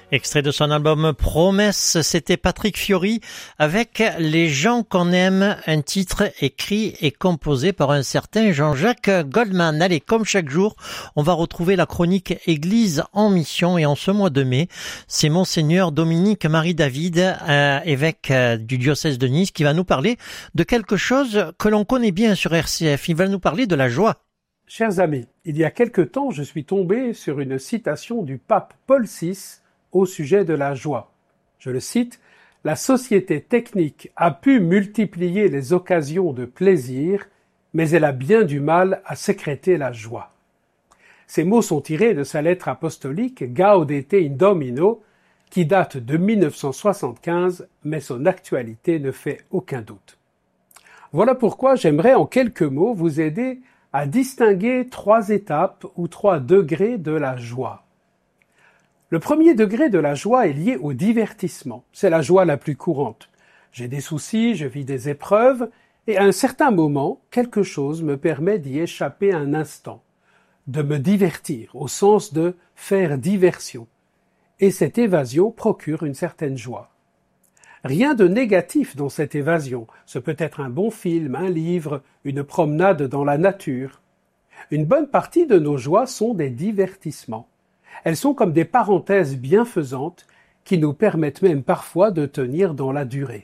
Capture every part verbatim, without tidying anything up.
Extrait de son album Promesse, c'était Patrick Fiori avec Les gens qu'on aime, un titre écrit et composé par un certain Jean-Jacques Goldman. Allez, comme chaque jour, on va retrouver la chronique Église en mission et en ce mois de mai, c'est Monseigneur Dominique Marie-David, euh, évêque euh, du diocèse de Nice, qui va nous parler de quelque chose que l'on connaît bien sur R C F. Il va nous parler de la joie. Chers amis, il y a quelque temps, je suis tombé sur une citation du pape Paul six au sujet de la joie. Je le cite, « La société technique a pu multiplier les occasions de plaisir, mais elle a bien du mal à sécréter la joie. » Ces mots sont tirés de sa lettre apostolique Gaudete in Domino, qui date de mille neuf cent soixante-quinze, mais son actualité ne fait aucun doute. Voilà pourquoi j'aimerais en quelques mots vous aider à distinguer trois étapes ou trois degrés de la joie. Le premier degré de la joie est lié au divertissement. C'est la joie la plus courante. J'ai des soucis, je vis des épreuves, et à un certain moment, quelque chose me permet d'y échapper un instant, de me divertir, au sens de faire diversion. Et cette évasion procure une certaine joie. Rien de négatif dans cette évasion. Ce peut être un bon film, un livre, une promenade dans la nature. Une bonne partie de nos joies sont des divertissements. Elles sont comme des parenthèses bienfaisantes qui nous permettent même parfois de tenir dans la durée.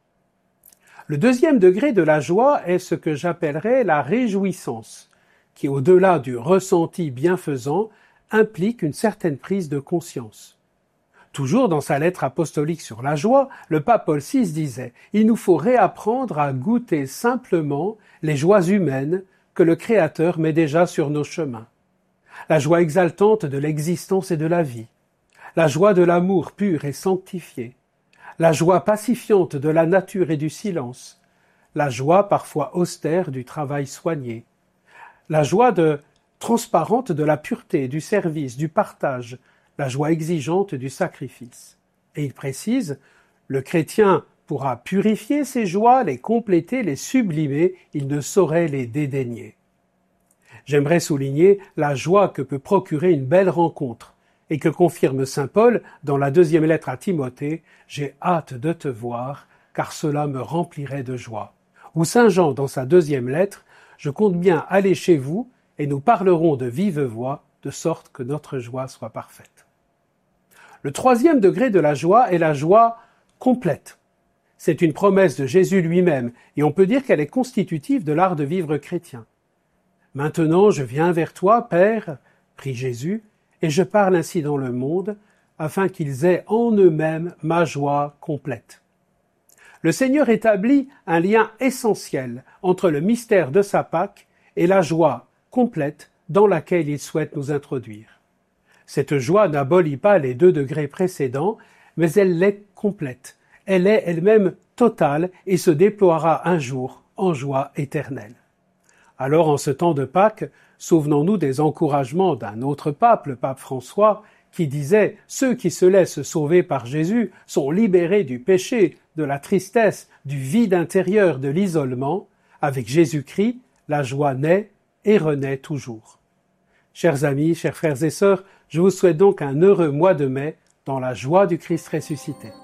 Le deuxième degré de la joie est ce que j'appellerais la réjouissance, qui au-delà du ressenti bienfaisant implique une certaine prise de conscience. Toujours dans sa lettre apostolique sur la joie, le pape Paul six disait « Il nous faut réapprendre à goûter simplement les joies humaines que le Créateur met déjà sur nos chemins. La joie exaltante de l'existence et de la vie, la joie de l'amour pur et sanctifié, la joie pacifiante de la nature et du silence, la joie parfois austère du travail soigné, la joie de, transparente de la pureté, du service, du partage, la joie exigeante du sacrifice. » Et il précise, le chrétien pourra purifier ses joies, les compléter, les sublimer, il ne saurait les dédaigner. J'aimerais souligner la joie que peut procurer une belle rencontre et que confirme saint Paul dans la deuxième lettre à Timothée « J'ai hâte de te voir, car cela me remplirait de joie. » Ou saint Jean dans sa deuxième lettre « Je compte bien aller chez vous et nous parlerons de vive voix, de sorte que notre joie soit parfaite. » Le troisième degré de la joie est la joie complète. C'est une promesse de Jésus lui-même et on peut dire qu'elle est constitutive de l'art de vivre chrétien. « Maintenant je viens vers toi, Père, prie Jésus, et je parle ainsi dans le monde, afin qu'ils aient en eux-mêmes ma joie complète. » Le Seigneur établit un lien essentiel entre le mystère de sa Pâque et la joie complète dans laquelle il souhaite nous introduire. Cette joie n'abolit pas les deux degrés précédents, mais elle l'est complète. Elle est elle-même totale et se déploiera un jour en joie éternelle. Alors, en ce temps de Pâques, souvenons-nous des encouragements d'un autre pape, le pape François, qui disait « Ceux qui se laissent sauver par Jésus sont libérés du péché, de la tristesse, du vide intérieur, de l'isolement. Avec Jésus-Christ, la joie naît et renaît toujours. » Chers amis, chers frères et sœurs, je vous souhaite donc un heureux mois de mai dans la joie du Christ ressuscité.